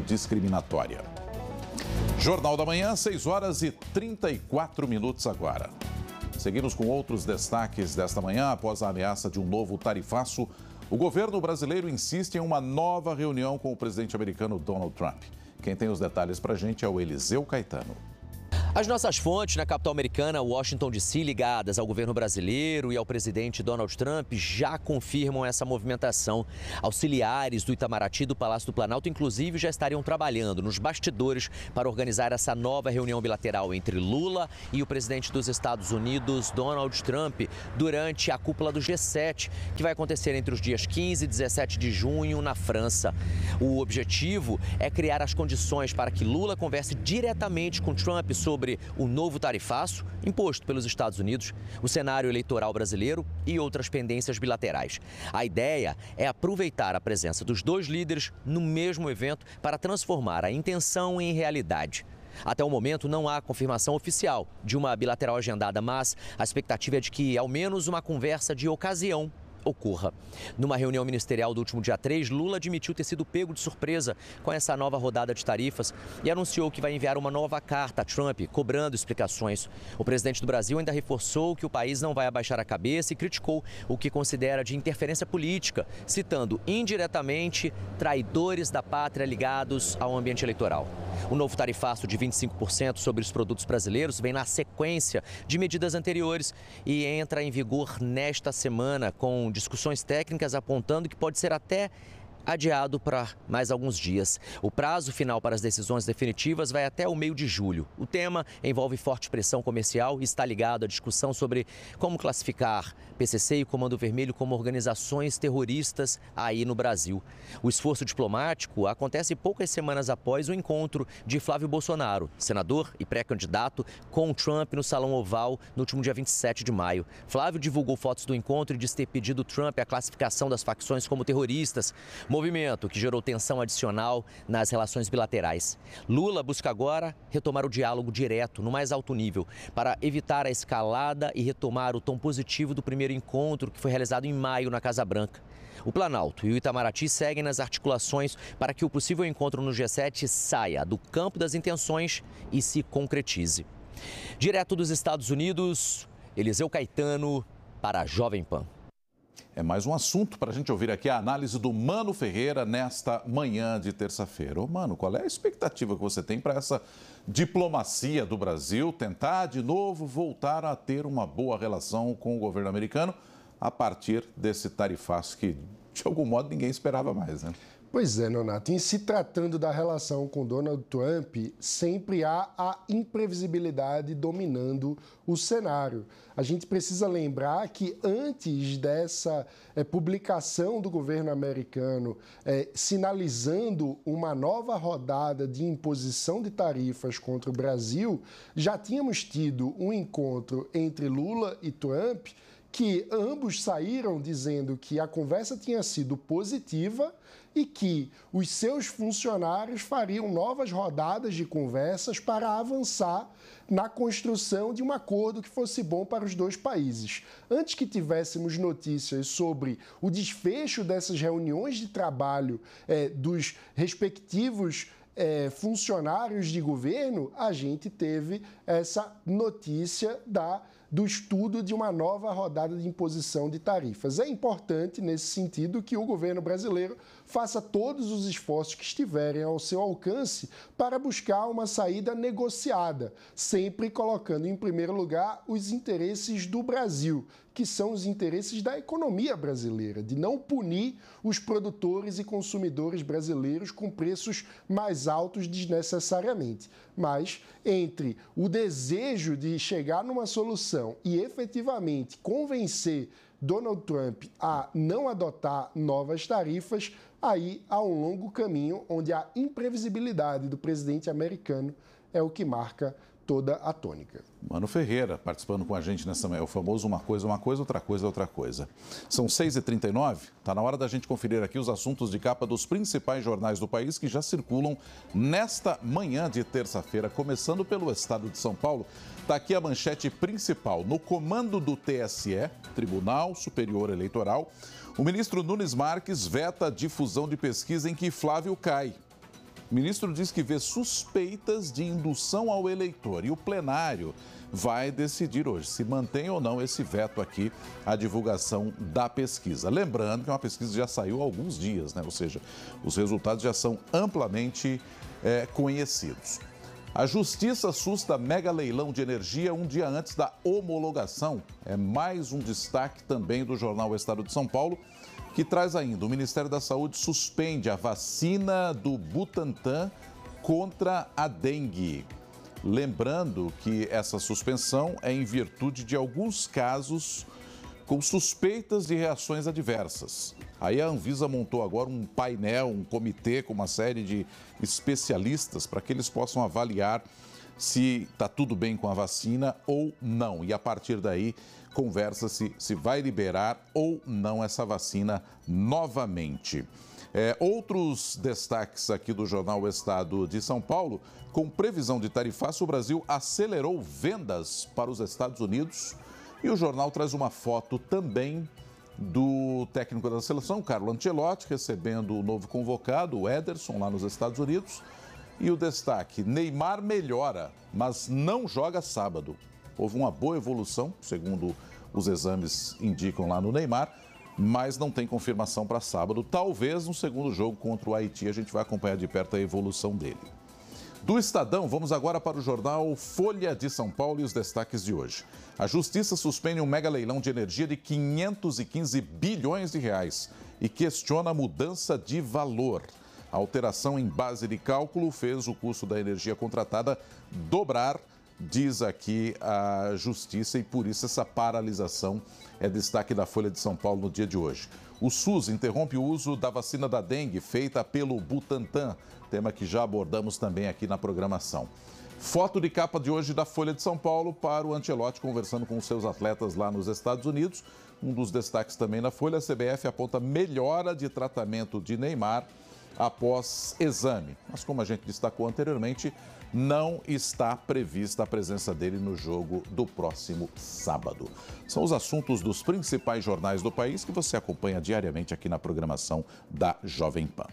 discriminatória. Jornal da Manhã, 6 horas e 34 minutos agora. Seguimos com outros destaques desta manhã. Após a ameaça de um novo tarifaço, o governo brasileiro insiste em uma nova reunião com o presidente americano Donald Trump. Quem tem os detalhes para a gente é o Eliseu Caetano. As nossas fontes na capital americana, Washington DC, ligadas ao governo brasileiro e ao presidente Donald Trump, já confirmam essa movimentação. Auxiliares do Itamaraty e do Palácio do Planalto, inclusive, já estariam trabalhando nos bastidores para organizar essa nova reunião bilateral entre Lula e o presidente dos Estados Unidos, Donald Trump, durante a cúpula do G7, que vai acontecer entre os dias 15 e 17 de junho na França. O objetivo é criar as condições para que Lula converse diretamente com Trump sobre o novo tarifaço imposto pelos Estados Unidos, o cenário eleitoral brasileiro e outras pendências bilaterais. A ideia é aproveitar a presença dos dois líderes no mesmo evento para transformar a intenção em realidade. Até o momento, não há confirmação oficial de uma bilateral agendada, mas a expectativa é de que, ao menos, uma conversa de ocasião ocorra. Numa reunião ministerial do último dia 3, Lula admitiu ter sido pego de surpresa com essa nova rodada de tarifas e anunciou que vai enviar uma nova carta a Trump, cobrando explicações. O presidente do Brasil ainda reforçou que o país não vai abaixar a cabeça e criticou o que considera de interferência política, citando indiretamente traidores da pátria ligados ao ambiente eleitoral. O novo tarifaço de 25% sobre os produtos brasileiros vem na sequência de medidas anteriores e entra em vigor nesta semana, com discussões técnicas apontando que pode ser até adiado para mais alguns dias. O prazo final para as decisões definitivas vai até o meio de julho. O tema envolve forte pressão comercial e está ligado à discussão sobre como classificar PCC e Comando Vermelho como organizações terroristas aí no Brasil. O esforço diplomático acontece poucas semanas após o encontro de Flávio Bolsonaro, senador e pré-candidato, com Trump no Salão Oval no último dia 27 de maio. Flávio divulgou fotos do encontro e diz ter pedido Trump a classificação das facções como terroristas, movimento que gerou tensão adicional nas relações bilaterais. Lula busca agora retomar o diálogo direto, no mais alto nível, para evitar a escalada e retomar o tom positivo do primeiro encontro que foi realizado em maio na Casa Branca. O Planalto e o Itamaraty seguem nas articulações para que o possível encontro no G7 saia do campo das intenções e se concretize. Direto dos Estados Unidos, Eliseu Caetano para a Jovem Pan. É mais um assunto para a gente ouvir aqui a análise do Mano Ferreira nesta manhã de terça-feira. Ô, Mano, qual é a expectativa que você tem para essa diplomacia do Brasil tentar de novo voltar a ter uma boa relação com o governo americano a partir desse tarifaço que, de algum modo, ninguém esperava mais, né? Pois é, Nonato. Em se tratando da relação com Donald Trump, sempre há a imprevisibilidade dominando o cenário. A gente precisa lembrar que antes dessa publicação do governo americano sinalizando uma nova rodada de imposição de tarifas contra o Brasil, já tínhamos tido um encontro entre Lula e Trump, que ambos saíram dizendo que a conversa tinha sido positiva e que os seus funcionários fariam novas rodadas de conversas para avançar na construção de um acordo que fosse bom para os dois países. Antes que tivéssemos notícias sobre o desfecho dessas reuniões de trabalho dos respectivos funcionários de governo, a gente teve essa notícia do estudo de uma nova rodada de imposição de tarifas. É importante, nesse sentido, que o governo brasileiro faça todos os esforços que estiverem ao seu alcance para buscar uma saída negociada, sempre colocando em primeiro lugar os interesses do Brasil, que são os interesses da economia brasileira, de não punir os produtores e consumidores brasileiros com preços mais altos desnecessariamente. Mas entre o desejo de chegar numa solução e efetivamente convencer Donald Trump a não adotar novas tarifas, aí há um longo caminho onde a imprevisibilidade do presidente americano é o que marca toda a tônica. Mano Ferreira participando com a gente nessa manhã, o famoso uma coisa, outra coisa, outra coisa. São 6h39, está na hora da gente conferir aqui os assuntos de capa dos principais jornais do país que já circulam nesta manhã de terça-feira, começando pelo estado de São Paulo. Está aqui a manchete principal. No comando do TSE, Tribunal Superior Eleitoral, o ministro Nunes Marques veta a difusão de pesquisa em que Flávio cai. O ministro diz que vê suspeitas de indução ao eleitor e o plenário vai decidir hoje se mantém ou não esse veto aqui à divulgação da pesquisa. Lembrando que uma pesquisa já saiu há alguns dias, né? Ou seja, os resultados já são amplamente conhecidos. A Justiça assusta mega leilão de energia um dia antes da homologação. É mais um destaque também do jornal O Estado de São Paulo, que traz ainda: o Ministério da Saúde suspende a vacina do Butantan contra a dengue. Lembrando que essa suspensão é em virtude de alguns casos com suspeitas de reações adversas. Aí a Anvisa montou agora um painel, um comitê com uma série de especialistas para que eles possam avaliar se está tudo bem com a vacina ou não. E a partir daí conversa-se se vai liberar ou não essa vacina novamente. Outros destaques aqui do jornal O Estado de São Paulo: com previsão de tarifaço, o Brasil acelerou vendas para os Estados Unidos. E o jornal traz uma foto também do técnico da seleção, Carlo Ancelotti, recebendo o novo convocado, o Ederson, lá nos Estados Unidos. E o destaque: Neymar melhora, mas não joga sábado. Houve uma boa evolução, segundo os exames indicam lá no Neymar, mas não tem confirmação para sábado. Talvez no segundo jogo contra o Haiti a gente vai acompanhar de perto a evolução dele. Do Estadão, vamos agora para o jornal Folha de São Paulo e os destaques de hoje. A Justiça suspende um mega leilão de energia de 515 bilhões de reais e questiona a mudança de valor. A alteração em base de cálculo fez o custo da energia contratada dobrar, diz aqui a Justiça, e por isso essa paralisação é destaque da Folha de São Paulo no dia de hoje. O SUS interrompe o uso da vacina da dengue feita pelo Butantan, tema que já abordamos também aqui na programação. Foto de capa de hoje da Folha de São Paulo para o Ancelotti conversando com os seus atletas lá nos Estados Unidos. Um dos destaques também na Folha: a CBF aponta melhora de tratamento de Neymar após exame. Mas como a gente destacou anteriormente, não está prevista a presença dele no jogo do próximo sábado. São os assuntos dos principais jornais do país que você acompanha diariamente aqui na programação da Jovem Pan.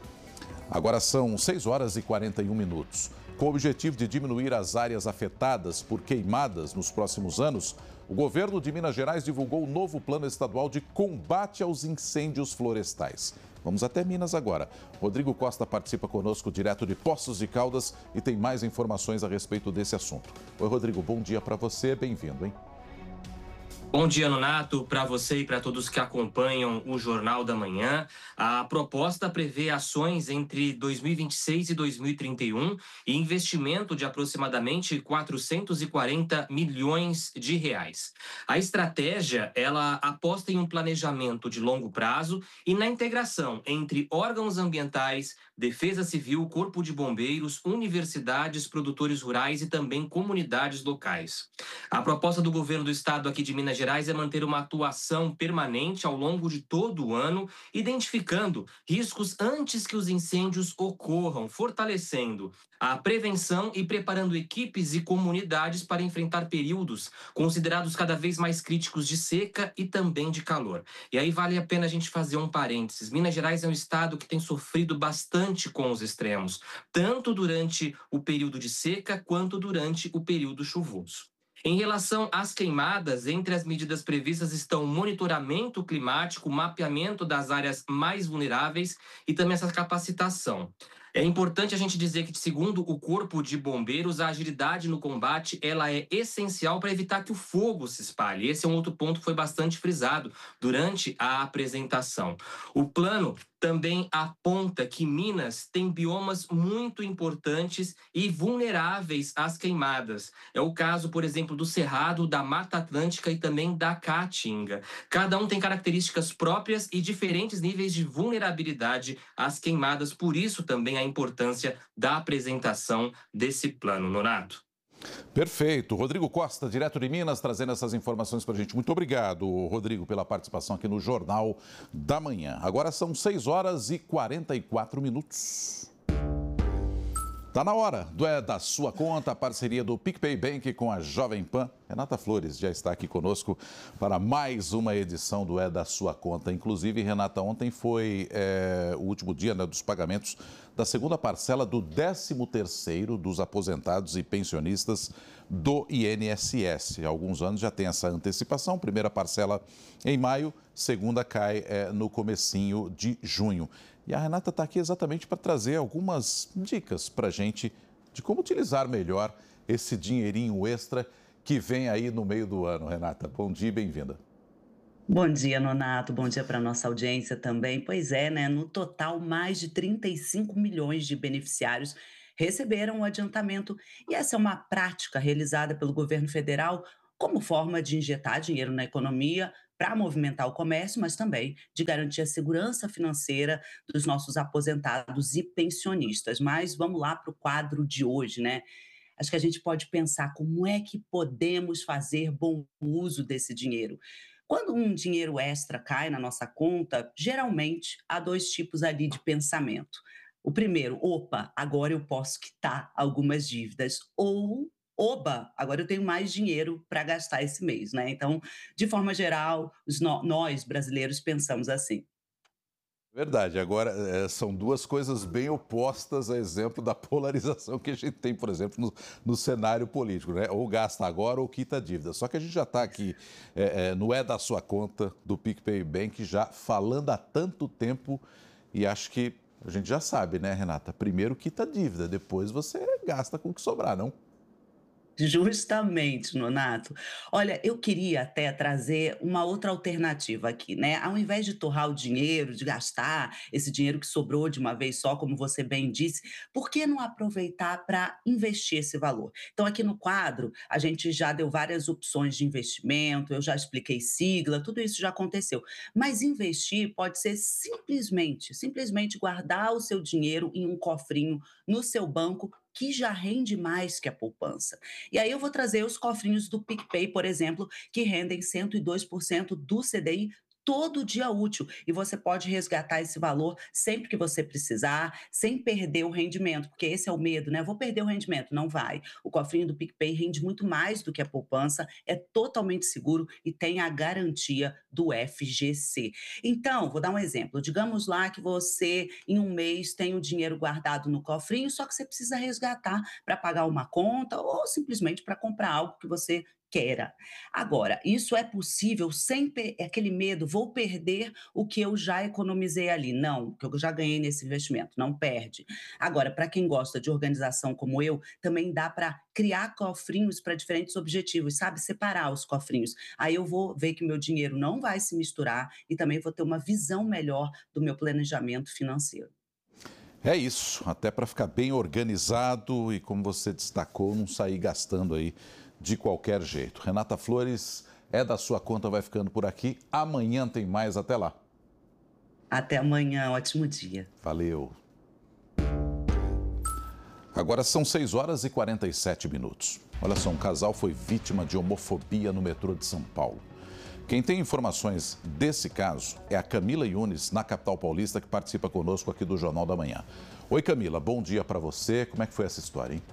Agora são 6 horas e 41 minutos. Com o objetivo de diminuir as áreas afetadas por queimadas nos próximos anos, o governo de Minas Gerais divulgou o novo Plano Estadual de Combate aos Incêndios Florestais. Vamos até Minas agora. Rodrigo Costa participa conosco direto de Poços de Caldas e tem mais informações a respeito desse assunto. Oi, Rodrigo, bom dia para você, bem-vindo, hein? Bom dia, Nonato, para você e para todos que acompanham o Jornal da Manhã. A proposta prevê ações entre 2026 e 2031 e investimento de aproximadamente 440 milhões de reais. A estratégia, ela aposta em um planejamento de longo prazo e na integração entre órgãos ambientais, Defesa Civil, Corpo de Bombeiros, universidades, produtores rurais e também comunidades locais. A proposta do governo do estado aqui de Minas Gerais é manter uma atuação permanente ao longo de todo o ano, identificando riscos antes que os incêndios ocorram, fortalecendo a prevenção e preparando equipes e comunidades para enfrentar períodos considerados cada vez mais críticos de seca e também de calor. E aí vale a pena a gente fazer um parênteses. Minas Gerais é um estado que tem sofrido bastante com os extremos, tanto durante o período de seca quanto durante o período chuvoso. Em relação às queimadas, entre as medidas previstas estão monitoramento climático, mapeamento das áreas mais vulneráveis e também essa capacitação. É importante a gente dizer que, segundo o Corpo de Bombeiros, a agilidade no combate ela é essencial para evitar que o fogo se espalhe. Esse é um outro ponto que foi bastante frisado durante a apresentação. O plano também aponta que Minas tem biomas muito importantes e vulneráveis às queimadas. É o caso, por exemplo, do Cerrado, da Mata Atlântica e também da Caatinga. Cada um tem características próprias e diferentes níveis de vulnerabilidade às queimadas, por isso também a importância da apresentação desse plano, Nonato. Perfeito. Rodrigo Costa, direto de Minas, trazendo essas informações para a gente. Muito obrigado, Rodrigo, pela participação aqui no Jornal da Manhã. Agora são 6 horas e 44 minutos. Tá na hora do É da Sua Conta, a parceria do PicPay Bank com a Jovem Pan. Renata Flores já está aqui conosco para mais uma edição do É da Sua Conta. Inclusive, Renata, ontem foi o último dia, né, dos pagamentos da segunda parcela do 13º dos aposentados e pensionistas do INSS. Há alguns anos já tem essa antecipação, primeira parcela em maio, segunda cai no comecinho de junho. E a Renata está aqui exatamente para trazer algumas dicas para a gente de como utilizar melhor esse dinheirinho extra que vem aí no meio do ano. Renata, bom dia e bem-vinda. Bom dia, Nonato. Bom dia para a nossa audiência também. Pois é, né? No total, mais de 35 milhões de beneficiários receberam o adiantamento. E essa é uma prática realizada pelo governo federal como forma de injetar dinheiro na economia para movimentar o comércio, mas também de garantir a segurança financeira dos nossos aposentados e pensionistas. Mas vamos lá para o quadro de hoje, né? Acho que a gente pode pensar como é que podemos fazer bom uso desse dinheiro. Quando um dinheiro extra cai na nossa conta, geralmente há dois tipos ali de pensamento. O primeiro, opa, agora eu posso quitar algumas dívidas, ou oba, agora eu tenho mais dinheiro para gastar esse mês, né? Então, de forma geral, nós brasileiros pensamos assim. Verdade, agora são duas coisas bem opostas a exemplo da polarização que a gente tem, por exemplo, no cenário político, né? Ou gasta agora ou quita a dívida. Só que a gente já está aqui no É da Sua Conta, do PicPay Bank, já falando há tanto tempo e acho que a gente já sabe, né, Renata? Primeiro quita a dívida, depois você gasta com o que sobrar, não? Justamente, Nonato. Olha, eu queria até trazer uma outra alternativa aqui, né? Ao invés de torrar o dinheiro, de gastar esse dinheiro que sobrou de uma vez só, como você bem disse, por que não aproveitar para investir esse valor? Então, aqui no quadro, a gente já deu várias opções de investimento, eu já expliquei sigla, tudo isso já aconteceu. Mas investir pode ser simplesmente guardar o seu dinheiro em um cofrinho no seu banco, que já rende mais que a poupança. E aí eu vou trazer os cofrinhos do PicPay, por exemplo, que rendem 102% do CDI todo dia útil. E você pode resgatar esse valor sempre que você precisar, sem perder o rendimento, porque esse é o medo, né? Vou perder o rendimento. Não vai. O cofrinho do PicPay rende muito mais do que a poupança, é totalmente seguro e tem a garantia do FGC. Então, vou dar um exemplo. Digamos lá que você, em um mês, tem o dinheiro guardado no cofrinho, só que você precisa resgatar para pagar uma conta ou simplesmente para comprar algo que você queira. Agora, isso é possível sem aquele medo, vou perder o que eu já economizei ali. Não, o que eu já ganhei nesse investimento, não perde. Agora, para quem gosta de organização como eu, também dá para criar cofrinhos para diferentes objetivos, sabe? Separar os cofrinhos. Aí eu vou ver que meu dinheiro não vai se misturar e também vou ter uma visão melhor do meu planejamento financeiro. É isso, até para ficar bem organizado e, como você destacou, não sair gastando aí de qualquer jeito. Renata Flores, É da Sua Conta, vai ficando por aqui. Amanhã tem mais, até lá. Até amanhã, ótimo dia. Valeu. Agora são 6h47. Olha só, um casal foi vítima de homofobia no metrô de São Paulo. Quem tem informações desse caso é a Camila Yunes, na capital paulista, que participa conosco aqui do Jornal da Manhã. Oi, Camila, bom dia para você. Como é que foi essa história, hein?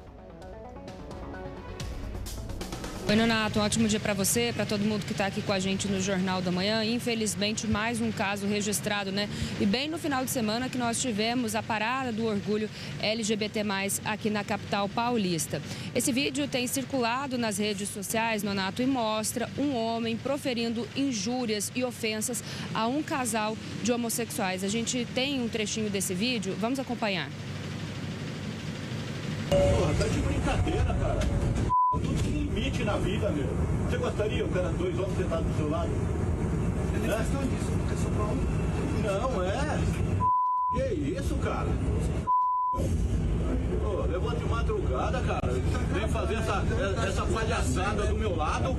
Oi, Nonato, um ótimo dia para você, para todo mundo que está aqui com a gente no Jornal da Manhã. Infelizmente, mais um caso registrado, né? E bem no final de semana que nós tivemos a parada do orgulho LGBT+, aqui na capital paulista. Esse vídeo tem circulado nas redes sociais, Nonato, e mostra um homem proferindo injúrias e ofensas a um casal de homossexuais. A gente tem um trechinho desse vídeo, vamos acompanhar. Porra, tá de brincadeira, cara. Tudo tem limite na vida, meu. Você gostaria, o cara, dois homens sentados do seu lado? É nem questão disso, porque é só pra um. Não, é. Que isso, cara? Pô, levanta de madrugada, cara. Vem fazer essa palhaçada do meu lado.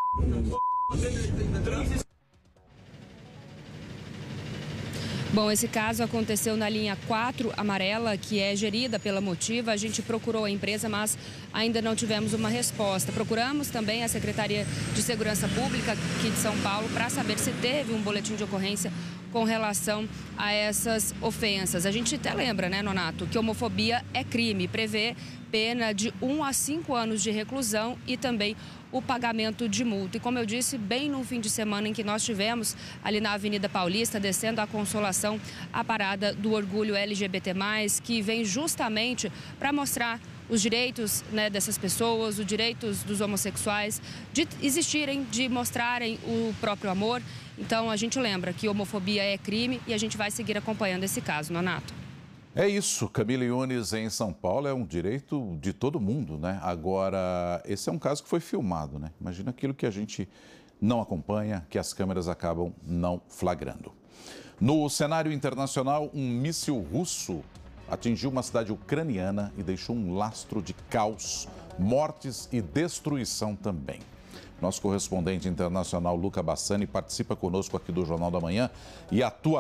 Bom, esse caso aconteceu na linha 4 amarela, que é gerida pela Motiva. A gente procurou a empresa, mas ainda não tivemos uma resposta. Procuramos também a Secretaria de Segurança Pública aqui de São Paulo para saber se teve um boletim de ocorrência com relação a essas ofensas. A gente até lembra, né, Nonato, que homofobia é crime, prevê pena de 1 a 5 anos de reclusão e também o pagamento de multa. E como eu disse, bem no fim de semana em que nós tivemos ali na Avenida Paulista, descendo a Consolação, a parada do orgulho LGBT+, que vem justamente para mostrar os direitos, né, dessas pessoas, os direitos dos homossexuais, de existirem, de mostrarem o próprio amor. Então, a gente lembra que homofobia é crime e a gente vai seguir acompanhando esse caso, Nonato. É isso, Camille Yunes em São Paulo é um direito de todo mundo, né? Agora, esse é um caso que foi filmado, né? Imagina aquilo que a gente não acompanha, que as câmeras acabam não flagrando. No cenário internacional, um míssil russo atingiu uma cidade ucraniana e deixou um lastro de caos, mortes e destruição também. Nosso correspondente internacional, Luca Bassani, participa conosco aqui do Jornal da Manhã e atua